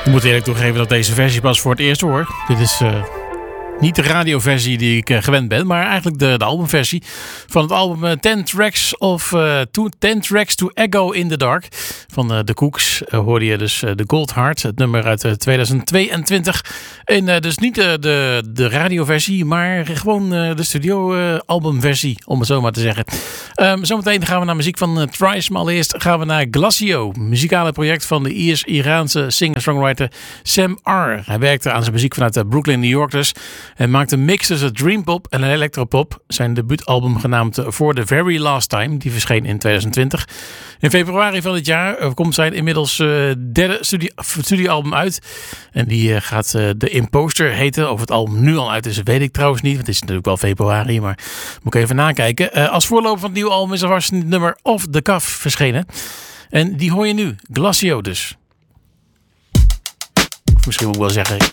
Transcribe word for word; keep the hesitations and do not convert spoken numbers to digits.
Ik moet eerlijk toegeven dat deze versie pas voor het eerst hoor. Dit is uh, niet de radioversie die ik uh, gewend ben, maar eigenlijk de, de albumversie van het album uh, ten Tracks of uh, to, ten Tracks to Echo in the Dark van uh, de Cooks. Uh, hoorde je dus uh, de Gold Heart, het nummer uit uh, tweeduizend tweeëntwintig. En uh, dus niet uh, de, de radioversie, maar gewoon uh, de studio uh, albumversie, om het zo maar te zeggen. Um, zometeen gaan we naar muziek van uh, Trice, maar allereerst gaan we naar Glacio, muzikale project van de Iers-Iraanse singer-songwriter Sam R. Hij werkte aan zijn muziek vanuit uh, Brooklyn, New York dus. En maakte een mix tussen dreampop en electropop. Zijn debuutalbum genaamd uh, For the Very Last Time, die verscheen in tweeduizend twintig. In februari van dit jaar uh, komt zijn inmiddels uh, derde studie- studioalbum uit. En die uh, gaat uh, The Imposter heten. Of het album nu al uit is, weet ik trouwens niet. Want het is natuurlijk wel februari, maar moet ik even nakijken. Uh, als voorloper van het nieuwe album is er vast het nummer Off the Cuff verschenen. En die hoor je nu. Glacio dus. Of misschien moet ik wel zeggen